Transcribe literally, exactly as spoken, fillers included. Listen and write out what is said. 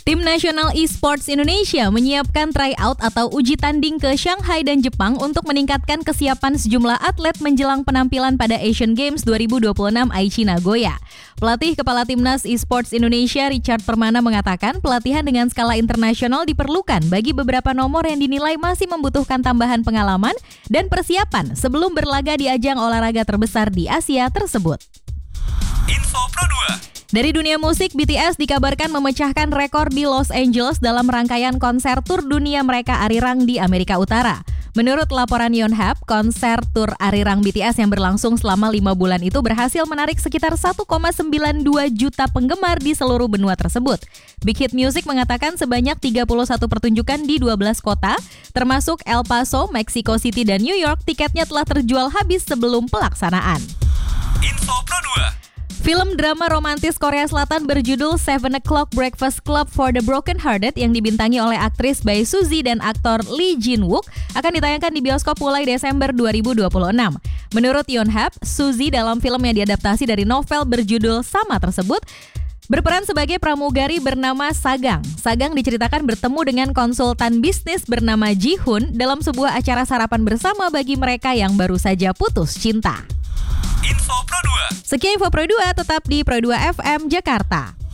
Tim Nasional Esports Indonesia menyiapkan tryout atau uji tanding ke Shanghai dan Jepang untuk meningkatkan kesiapan sejumlah atlet menjelang penampilan pada Asian Games dua ribu dua puluh enam Aichi Nagoya. Pelatih Kepala Timnas Esports Indonesia Richard Permana mengatakan pelatihan dengan skala internasional diperlukan bagi beberapa nomor yang dinilai masih membutuhkan tambahan pengalaman dan persiapan sebelum berlaga di ajang olahraga terbesar di Asia tersebut. Info Pro dua. Dari dunia musik, B T S dikabarkan memecahkan rekor di Los Angeles dalam rangkaian konser tur dunia mereka Arirang di Amerika Utara. Menurut laporan Yonhap, konser tur Arirang B T S yang berlangsung selama lima bulan itu berhasil menarik sekitar satu koma sembilan dua juta penggemar di seluruh benua tersebut. Big Hit Music mengatakan sebanyak tiga puluh satu pertunjukan di dua belas kota, termasuk El Paso, Mexico City, dan New York, tiketnya telah terjual habis sebelum pelaksanaan. Info Pro dua. Film drama romantis Korea Selatan berjudul Seven O'Clock Breakfast Club for the Broken-Hearted yang dibintangi oleh aktris Bae Suzy dan aktor Lee Jin-wook akan ditayangkan di bioskop mulai Desember dua ribu dua puluh enam. Menurut Yonhap, Suzy dalam film yang diadaptasi dari novel berjudul sama tersebut berperan sebagai pramugari bernama Sagang. Sagang diceritakan bertemu dengan konsultan bisnis bernama Ji-hoon dalam sebuah acara sarapan bersama bagi mereka yang baru saja putus cinta. Info Pro dua. Sekian Info Pro dua, tetap di Pro dua F M Jakarta.